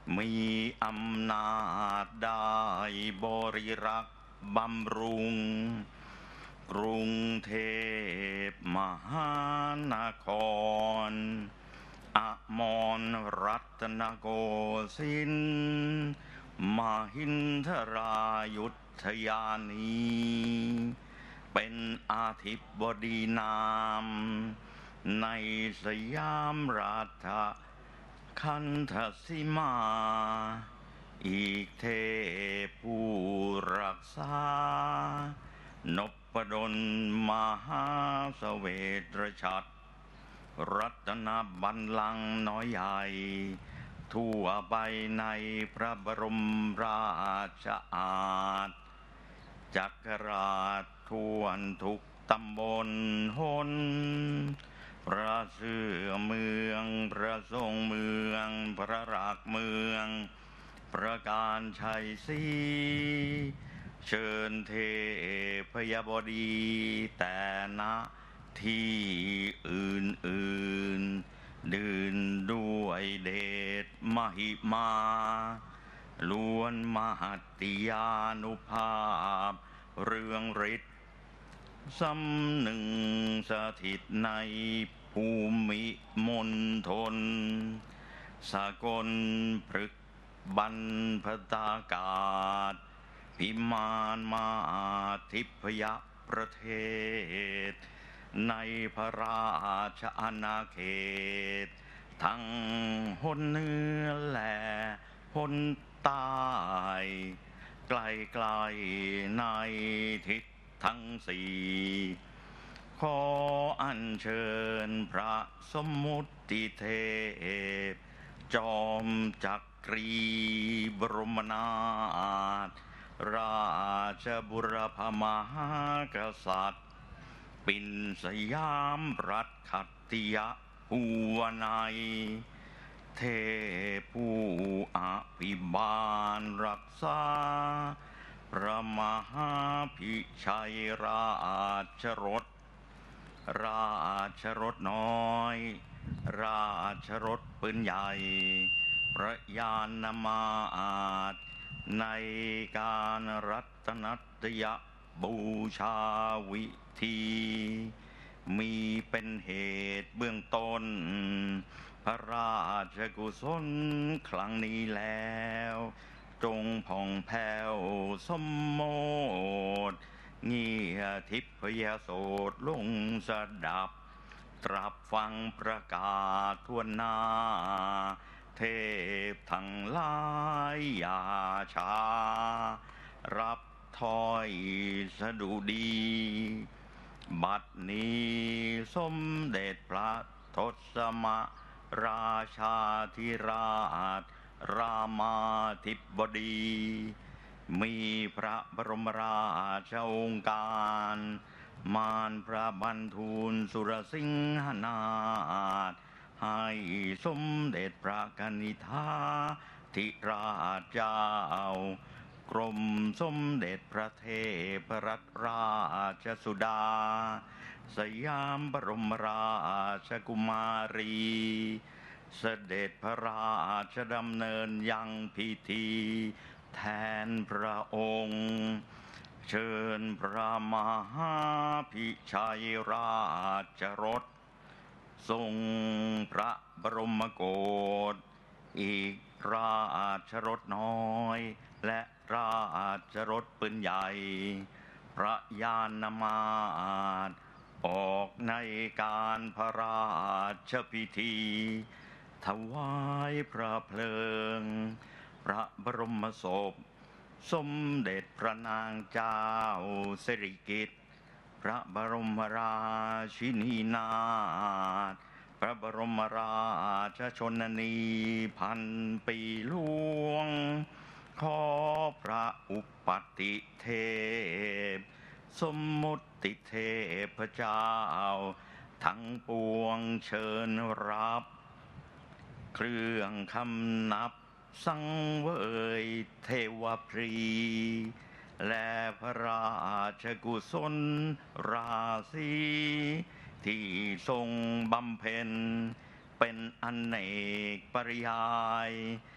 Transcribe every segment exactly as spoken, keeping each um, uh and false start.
มีอำนาจได้บริรักษ์บำรุงกรุงเทพมหานครอมรรัตนโกสินทร์มหินทรายุทธยานีเป็นอาธิบดีนามในสยามราชคันธสิมาอีกเทพผู้รักษานพดลมหาเสวตฉัตรรัตนบัลลังก์น้อยใหญ่ทั่วไปในพระบรมราชอาณาจักรราชทั่วทุกตำบลหนพระเสื่อเมืองพระทรงเมืองพระรักเมืองประการชัยศรีเชิญเทพยบดีแต่ณที่อื่นๆดื่นด้วยเดชมหิมาล้วนมหัตติยานุภาพเรืองฤทธิ์สำหนึ่งสถิตในภูมิมณฑลสากลพฤกษ์บรรพตากาศพิมานมาทิพยประเทศในพระราชอาณาเขตทั้งหนเหนือและหนใต้ไกลไกลในทิศทั้งสี่ขออัญเชิญพระสมมุติเทพจอมจักรีบรมนาถราชบุรพมหากษัตริย์ปิ่นสยามรัฐขัตติยภูวนัยเทพผู้อภิบาลรักษาพระมหาพิชัยราชรสราชรสน้อยราชรสปืนใหญ่พระยานมาศในการรัตนัตยบูชาวิธีมีเป็นเหตุเบื้องต้นพระราชกุศลครั้งนี้แล้วจงผ่องแผ้วสมโมทเงียทิพยโสตลงสดับตรับฟังประกาศทั่วหน้าเทพทั้งหลายอย่าช้ารับถ้อยสดุดีบัดนี้สมเด็จพระทศมราชาธิราชรามาธิบดีมีพระบรมราชโองการมารพระบรรทูลสุรสิงหนาถให้สมเด็จพระกนิษฐาธิราชเจ้ากรมสมเด็จพระเทพรัตนราชสุดาสยามบรมราชกุมารีเสด็จพระราชดำเนินยังพิธีแทนพระองค์เชิญพระมหาพิชัยราชรสทรงพระบรมโกศอีกราชรสน้อยและราชรสปืนใหญ่พระยานมาศออกในการพระราชพิธีถวายพระเพลิงพระบรมศพสมเด็จพระนางเจ้าสิริกิติ์พระบรมราชินีนาถพระบรมราชชนนีพันปีหลวงขอพระอุปัติเทพสมมุติเทพเจ้าทั้งปวงเชิญรับเครื่องคำนับสังเวยเทวพรีและพระราชกุศลราศีที่ทรงบำเพ็ญเป็นอเนกปริยาย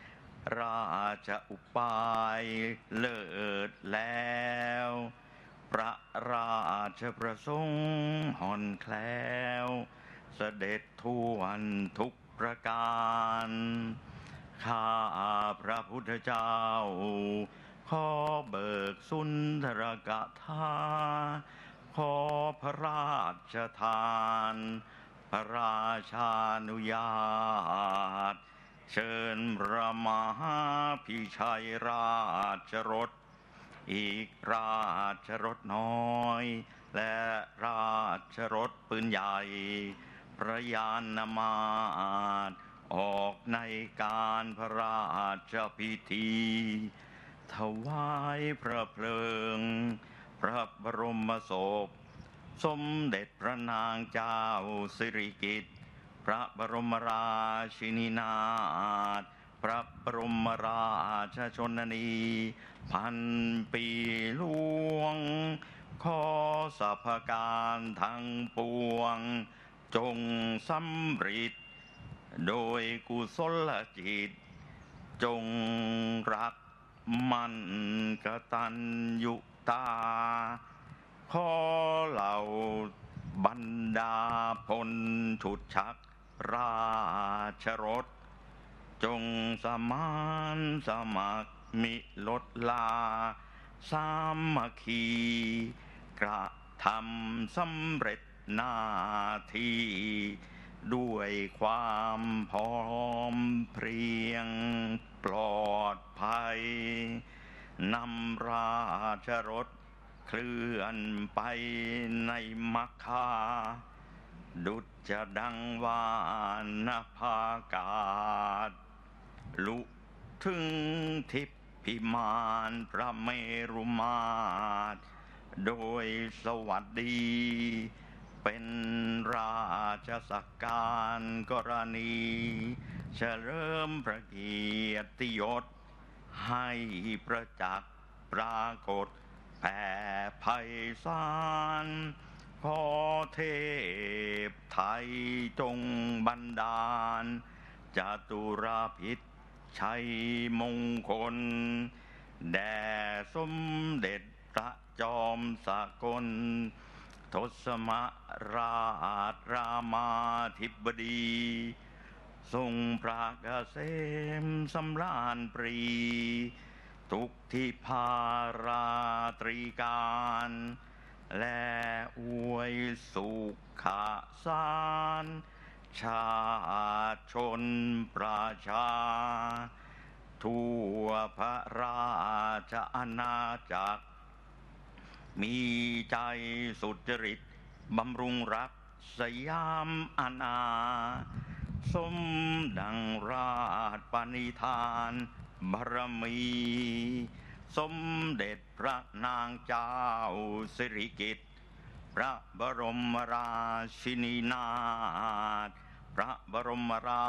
ราชอุปายเลิศแล้ว พระราชประสงค์ห่อนแคล้วเสด็จทั่วทุกประการ ข้าพระพุทธเจ้า ขอเบิกสุนทรกถาขอพระราชทาน พระราชานุญาต เชิญพระมหาพิชัยราชรถ อีกราชรถน้อย และราชรถปืนใหญ่ พระยานมาศออกในการพระราชพิธี ถวายพระเพลิง พระบรมศพ สมเด็จพระนางเจ้าสิริกิติ์พระบรมราชินีนาถพระบรมราชชนนี พันปีหลวง ขอสรรพการทั้งปวง จงสำเร็จโดยกุศลจิต จงรักมั่นกตัญญูตา ขอเหล่าบรรดาพลฉุดชักราชรถ จงสมานสมัครมิลดลา สามัคคี กระทำสำเร็จหน้าที่ ด้วยความพร้อมเพรียงปลอดภัย นำราชรถเคลื่อนไปในมัคคา ดุจจะดังวานภากาศ ลุถึงทิพิมานพระเมรุมาตร โดยสวัสดี เป็นราชสักการกรณี เฉลิมพระเกียรติยศ ให้ประจักษ์ปรากฏแผ่ไพศาล ขอเทพไทยจงบันดาล จตุรพิษชัยมงคล แด่สมเด็จพระจอมสกล ทศมราชรามาธิบดี ทรงพระเกษมสำราญปรี ทุกทิพาราตรีการ และอวยสุขสาร ชาติชนประชา ทั่วพระราชอาณาจักร มีใจสุจริตบำรุงรักสยามอาณา สมดังราชปณิธานบารมี สมเด็จพระนางเจ้าสิริกิติ์พระบรมราชินีนาถพระบรมรา